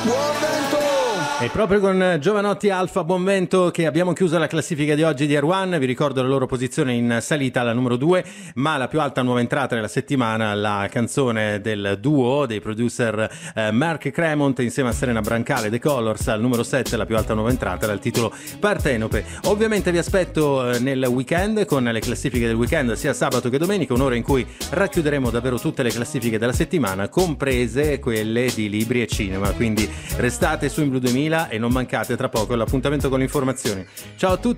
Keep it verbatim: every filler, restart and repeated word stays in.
E proprio con Giovanotti Alfa Buonvento che abbiamo chiuso la classifica di oggi di Air One. Vi ricordo la loro posizione in salita alla numero due, ma la più alta nuova entrata della settimana, la canzone del duo dei producer eh, Mark Cremont insieme a Serena Brancale, The Colors, al numero sette, la più alta nuova entrata dal titolo Partenope. Ovviamente vi aspetto eh, nel weekend con le classifiche del weekend sia sabato che domenica, un'ora in cui racchiuderemo davvero tutte le classifiche della settimana, comprese quelle di libri e cinema, quindi restate su In Blu duemila e non mancate tra poco l'appuntamento con le informazioni. Ciao a tutti.